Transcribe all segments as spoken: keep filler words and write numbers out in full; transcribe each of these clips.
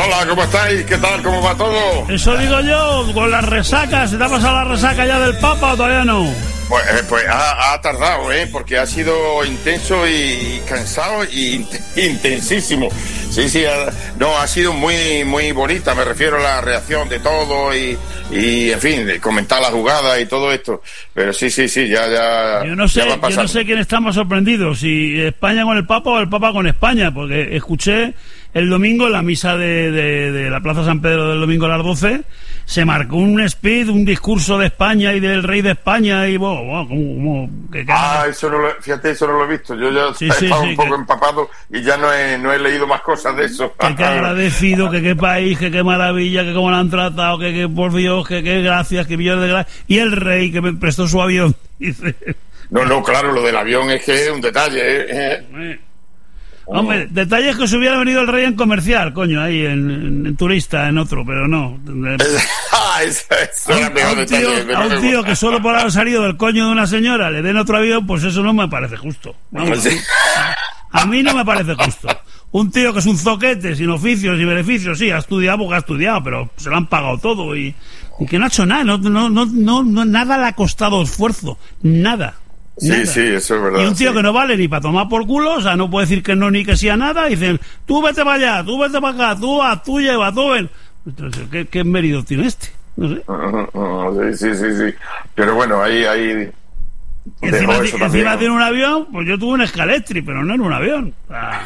Hola, ¿cómo estáis? ¿Qué tal? ¿Cómo va todo? Eso digo yo, con las resacas. ¿Se te ha pasado la resaca ya del Papa o todavía no? Pues, eh, pues ha, ha tardado, ¿eh? Porque ha sido intenso y cansado y intensísimo. Sí, sí, ha, no, ha sido muy muy bonita, me refiero a la reacción de todo y, y en fin, de comentar la jugada y todo esto. Pero sí, sí, sí, ya, ya, yo no sé, ya va pasando. Yo no sé quién está más sorprendido, si España con el Papa o el Papa con España, porque escuché el domingo en la misa de, de, de la Plaza San Pedro del domingo a las doce, se marcó un speech, un discurso de España y del rey de España y bueno, bueno como, como que, que ah, eso no lo, fíjate, eso no lo he visto. Yo ya sí, he sí, estado sí, un poco que, empapado y ya no he, no he leído más cosas de eso. Que qué agradecido, que qué país, que qué maravilla, que cómo lo han tratado, que, que por Dios, que qué gracias, que millones de gracias. Y el rey que me prestó su avión, dice. No, no, claro, lo del avión es que es un detalle, ¿eh? eh. Hombre, detalles que se hubiera venido el rey en comercial, coño, ahí en, en, en turista, en otro, pero no. Ah, eso, eso a, un, a, un tío, a un tío que solo por haber salido del coño de una señora le den otro avión, pues eso no me parece justo. Vamos, sí. a, a mí no me parece justo. Un tío que es un zoquete, sin oficios y beneficios, sí, ha estudiado porque ha estudiado, pero se lo han pagado todo y, y que no ha hecho nada, no, no, no, no, no nada le ha costado esfuerzo, nada. Sí, nada. Sí, eso es verdad. Y un tío sí. que no vale ni para tomar por culo, o sea, no puede decir que no ni que sí a nada, y dicen, tú vete para allá, tú vete para acá, tú haz, tú lleva, tú ven. Entonces, ¿qué, qué mérito tiene este? No sé. Uh, uh, sí, sí, sí, sí. Pero bueno, ahí... ahí encima ti, encima tiene un avión, pues yo tuve un Scalextric, pero no era un avión. Ah.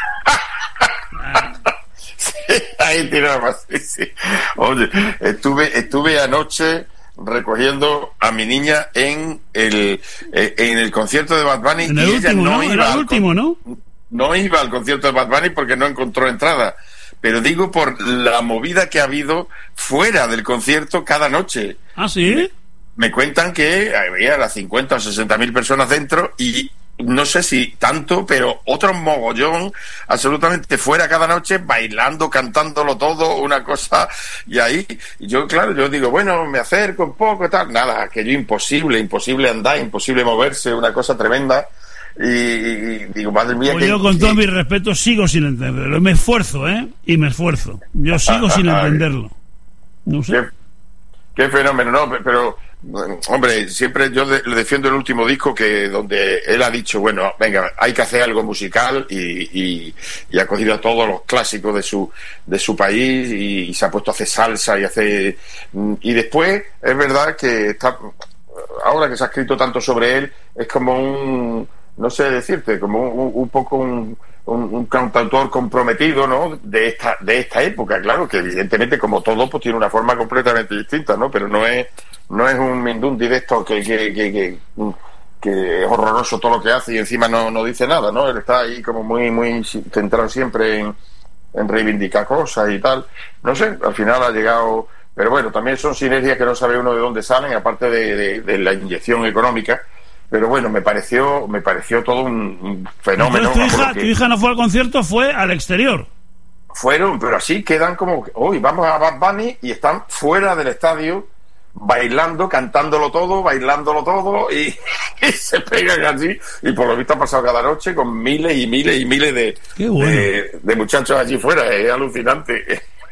ah. Sí, ahí tiene más. Sí, sí. Oye, estuve, estuve anoche recogiendo a mi niña en el eh, en el concierto de Bad Bunny en el y último, ella no, ¿no? iba Era el al último, ¿no? no iba al concierto de Bad Bunny porque no encontró entrada, pero digo por la movida que ha habido fuera del concierto cada noche. ¿Ah, sí? Me, me cuentan que había las cincuenta o sesenta mil personas dentro y no sé si tanto, pero otro mogollón absolutamente fuera cada noche, bailando, cantándolo todo, una cosa, y ahí, yo claro, yo digo, bueno, me acerco un poco y tal, nada, aquello imposible, imposible andar, imposible moverse, una cosa tremenda, y, y digo, madre mía, pues que, yo con que... todo mi respeto sigo sin entenderlo, me esfuerzo, ¿eh? Y me esfuerzo, yo sigo sin entenderlo, no sé. Qué, qué fenómeno, no, pero... Hombre, siempre yo de, le defiendo el último disco que donde él ha dicho, bueno, venga, hay que hacer algo musical y, y, y ha cogido a todos los clásicos de su de su país y, y se ha puesto a hacer salsa y hace y después es verdad que está ahora que se ha escrito tanto sobre él es como un no sé decirte como un, un poco un Un, un cantautor comprometido, ¿no? De esta de esta época, claro, que evidentemente como todo pues tiene una forma completamente distinta, ¿no? Pero no es no es un Mindundi de estos que que, que, que, que es horroroso todo lo que hace y encima no, no dice nada, ¿no? Él está ahí como muy muy centrado siempre en, en reivindicar cosas y tal. No sé, al final ha llegado... Pero bueno, también son sinergias que no sabe uno de dónde salen, aparte de, de, de la inyección económica. Pero bueno, me pareció me pareció todo un, un fenómeno. Entonces, tu hija, tu hija no fue al concierto, fue al exterior. Fueron, pero así quedan como, hoy vamos a Bad Bunny y están fuera del estadio, bailando, cantándolo todo, bailándolo todo y, y se pegan allí. Y por lo visto ha pasado cada noche con miles y miles y miles de, Qué bueno. de, de muchachos allí fuera. Es alucinante.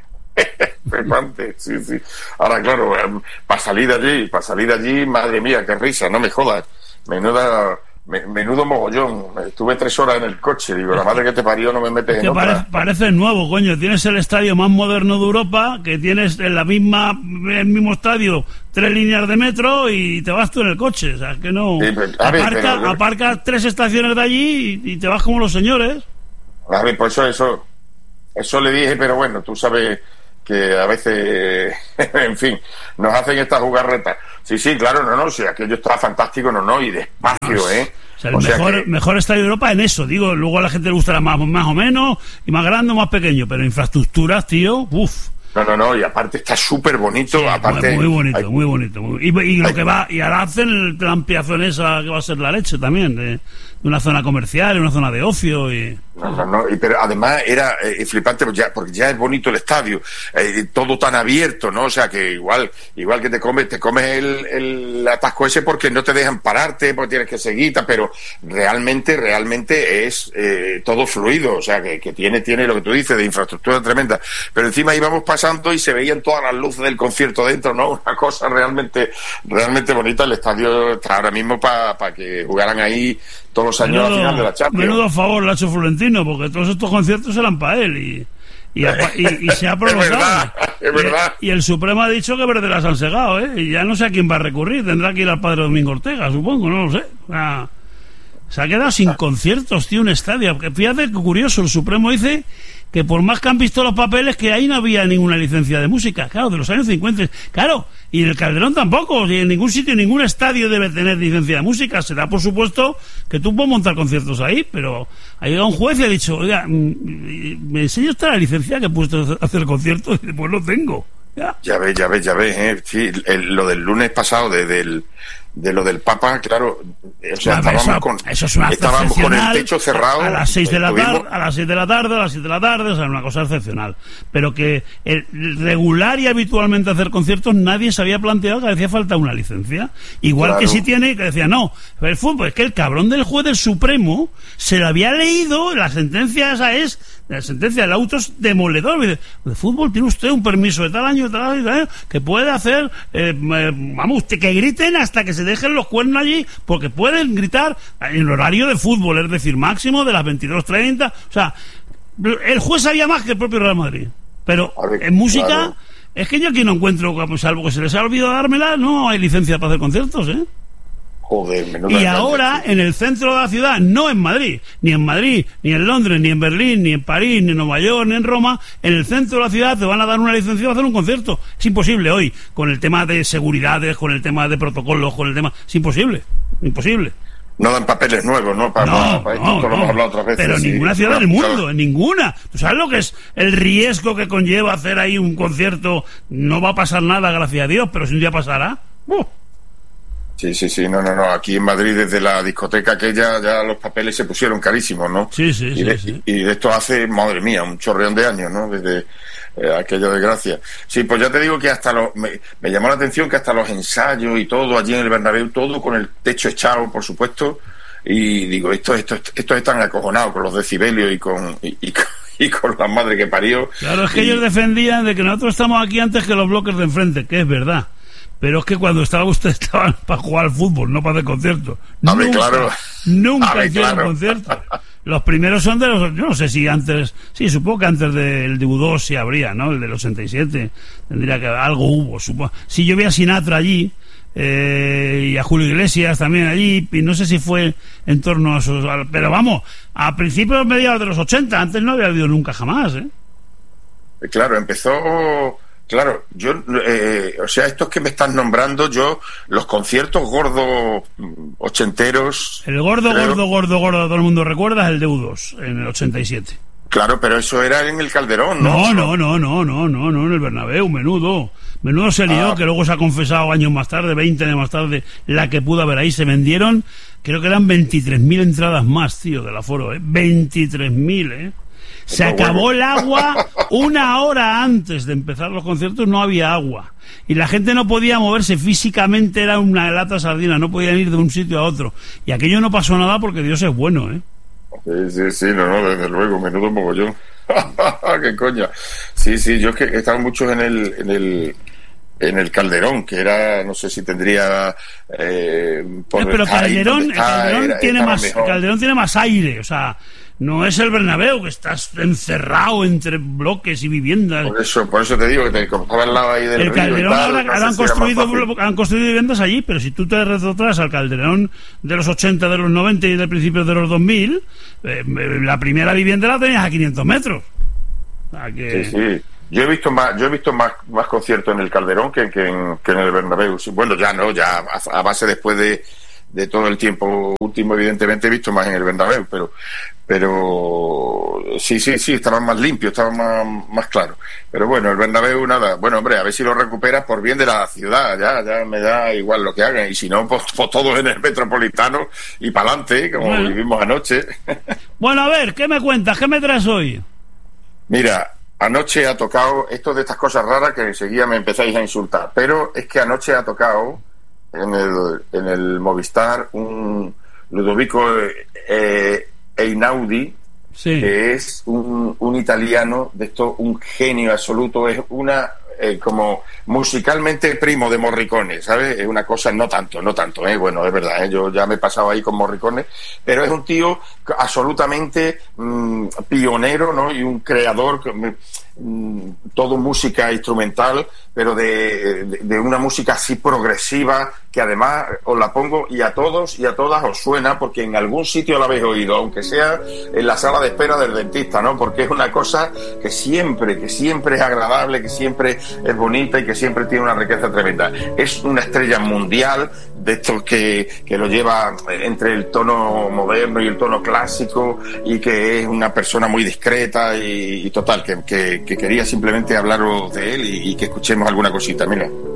sí, sí. Ahora, claro, para salir de allí, para salir de allí, madre mía, qué risa, no me jodas. Menuda, me, menudo mogollón. Estuve tres horas en el coche. Digo, la madre que te parió no me metes es en que otra. Parece, parece nuevo, coño. Tienes el estadio más moderno de Europa, que tienes en la misma, el mismo estadio tres líneas de metro y te vas tú en el coche. O sea, que no... Sí, pero, a ver, aparca, pero, aparca tres estaciones de allí y, y te vas como los señores. A ver, por eso, eso, eso le dije, pero bueno, tú sabes que a veces, en fin, nos hacen estas jugarretas. Sí, sí, claro, no, no, si aquello está fantástico, no, no, y despacio, ¿eh? O sea, el o sea mejor, que... mejor estadio de Europa en eso, digo, luego a la gente le gustará más, más o menos, y más grande o más pequeño, pero infraestructuras, tío, uff. No, no, no, y aparte está súper bonito, sí, aparte... Muy bonito, hay... muy bonito. Muy... Y, y lo hay... que va, y ahora hacen la ampliación esa que va a ser la leche también, de, de una zona comercial, en una zona de ocio y... No, no, no, y, pero además era eh, flipante porque ya, porque ya es bonito el estadio, eh, todo tan abierto, ¿no? O sea que igual igual que te comes te comes el, el atasco ese porque no te dejan pararte, porque tienes que seguir, pero realmente realmente es eh, todo fluido, o sea que, que tiene tiene lo que tú dices de infraestructura tremenda, pero encima íbamos pasando y se veían todas las luces del concierto dentro, ¿no? Una cosa realmente realmente bonita. El estadio está ahora mismo para pa que jugaran ahí todos los años menudo, al final de la Champions. Menudo favor le ha hecho Florentino, porque todos estos conciertos eran para él y, y, y, y se ha prolongado. Es verdad, es verdad. Y, y el Supremo ha dicho que Verde las han segado, ¿eh? Y ya no sé a quién va a recurrir, tendrá que ir al padre Domingo Ortega, supongo, no lo sé. O sea, se ha quedado sin conciertos, tío, un estadio. Fíjate qué curioso, el Supremo dice que por más que han visto los papeles, que ahí no había ninguna licencia de música, claro, de los años cincuenta, claro, y en el Calderón tampoco, y en ningún sitio, ningún estadio debe tener licencia de música. Se da por supuesto que tú puedes montar conciertos ahí, pero ha llegado un juez y ha dicho, oiga, ¿me enseña usted la licencia que he puesto a hacer conciertos? Y pues lo tengo. Ya, ya ves, ya ves, ya ves, ¿eh? Sí, el, lo del lunes pasado, de, del, de lo del Papa, claro, o sea, a ver, estábamos, eso, con, eso es una estábamos con el techo cerrado. A las seis de la estuvimos... tarde, a las seis de la tarde, a las siete de la tarde, o sea, una cosa excepcional. Pero que el, regular y habitualmente hacer conciertos, nadie se había planteado que hacía falta una licencia. Igual claro. Que si tiene, que decía, no, el fútbol, es que el cabrón del juez del Supremo se lo había leído, la sentencia esa es, la sentencia del auto es demoledor. De fútbol tiene usted un permiso de tal año, de tal año, de tal año que puede hacer, eh, vamos, usted que griten hasta que se dejen los cuernos allí, porque pueden gritar en el horario de fútbol, es decir, máximo de las veintidós treinta. O sea, el juez sabía más que el propio Real Madrid. Pero ver, en música, claro. Es que yo aquí no encuentro, salvo que se les ha olvidado dármela, no hay licencia para hacer conciertos, ¿eh? Joder, y ahora en el centro de la ciudad, no en Madrid, ni en Madrid, ni en Londres, ni en Berlín, ni en París, ni en Nueva York, ni en Roma, en el centro de la ciudad te van a dar una licencia para hacer un concierto. Es imposible hoy, con el tema de seguridades, con el tema de protocolos, con el tema... Es imposible, imposible. No dan papeles nuevos, ¿no? Para, no, para esto, no, esto no. lo hemos hablado otras veces. Pero en sí. ninguna ciudad claro, del mundo, claro. en ninguna. ¿Tú sabes lo que es el riesgo que conlleva hacer ahí un concierto? No va a pasar nada, gracias a Dios, pero si un día pasará... ¡uh! Sí, sí, sí, no, no, no. Aquí en Madrid, desde la discoteca aquella, ya los papeles se pusieron carísimos, ¿no? Sí, sí, y de, sí, sí. Y de esto hace, madre mía, un chorreón de años, ¿no? Desde eh, aquella desgracia. Sí, pues ya te digo que hasta los... Me, me llamó la atención que hasta los ensayos y todo, allí en el Bernabéu, todo con el techo echado, por supuesto, y digo, estos esto, esto, esto están acojonados con los decibelios y con... Y, y con y con la madre que parió. Claro, es que y... ellos defendían de que nosotros estamos aquí antes que los bloques de enfrente, que es verdad. Pero es que cuando estaba usted estaban para jugar al fútbol, no para hacer conciertos. A ver, claro. Nunca a ver, hicieron claro. conciertos. Los primeros son de los... Yo no sé si antes... Sí, supongo que antes del de U dos sí habría, ¿no? El del ochenta y siete. Tendría que haber... Algo hubo, supongo. Si yo vi a Sinatra allí, eh, y a Julio Iglesias también allí, y no sé si fue en torno a esos... Pero vamos, a principios mediados de los ochenta, antes no había habido nunca jamás, ¿eh? Claro, empezó... Claro, yo, eh, o sea, estos que me están nombrando, yo, los conciertos gordos ochenteros... El gordo, creo, gordo, gordo, gordo, todo el mundo recuerda, es el de U dos, en el ochenta y siete. Claro, pero eso era en el Calderón, ¿no? No, no, no, no, no, no, no, en el Bernabéu, menudo. Menudo se lió, ah. que luego se ha confesado años más tarde, veinte años más tarde, la que pudo haber ahí. Se vendieron, creo que eran veintitrés mil entradas más, tío, del aforo, ¿eh? veintitrés mil, ¿eh? Se acabó el agua una hora antes de empezar los conciertos, no había agua. Y la gente no podía moverse físicamente, era una lata sardina, no podían ir de un sitio a otro. Y aquello no pasó nada porque Dios es bueno, ¿eh? Sí, sí, sí, no, no, desde luego, menudo mogollón. ¡Qué coña! Sí, sí, yo es que he estado mucho en el... En el en el Calderón, que era, no sé si tendría eh, por no, pero Calderón, el Calderón era, tiene más mejor. Calderón tiene más aire, o sea, no es el Bernabéu, que estás encerrado entre bloques y viviendas. Por eso, por eso te digo que te compraba al lado ahí del el río Calderón y tal, ahora, no ahora han, si construido, han construido viviendas allí, pero si tú te retrotraes al Calderón de los ochenta, de los noventa y de principios de los dos mil, eh, la primera vivienda la tenías a quinientos metros. O sea, que... Sí, sí. Yo he visto más, yo he visto más, más conciertos en el Calderón que, que, en, que en el Bernabéu. Bueno, ya no, ya a, a base después de, de todo el tiempo último, evidentemente he visto más en el Bernabéu, pero pero sí, sí, sí, estaba más limpio, estaba más, más claro. Pero bueno, el Bernabéu nada, bueno, hombre, a ver si lo recuperas por bien de la ciudad, ya, ya me da igual lo que hagan, y si no, pues, pues todos en el Metropolitano y para adelante, como bueno. Vivimos anoche. Bueno, a ver, ¿qué me cuentas? ¿Qué me traes hoy? Mira, anoche ha tocado, esto de estas cosas raras que enseguida me empezáis a insultar, pero es que anoche ha tocado en el, en el Movistar un Ludovico eh, Einaudi, sí. que es un, un italiano de esto, un genio absoluto, es una eh, como musicalmente primo de Morricone, ¿sabes? Es una cosa, no tanto, no tanto, ¿eh? Bueno, es verdad, ¿eh? Yo ya me he pasado ahí con Morricone, pero es un tío absolutamente mmm, pionero, ¿no? Y un creador, mmm, todo música instrumental, pero de, de, de una música así progresiva, que además os la pongo y a todos y a todas os suena, porque en algún sitio la habéis oído, aunque sea en la sala de espera del dentista, ¿no? Porque es una cosa que siempre, que siempre es agradable, que siempre es bonita y que siempre tiene una riqueza tremenda. Es una estrella mundial de estos que, que lo lleva entre el tono moderno y el tono clásico, y que es una persona muy discreta y, y total, que, que, que quería simplemente hablaros de él y, y que escuchemos alguna cosita. Mira.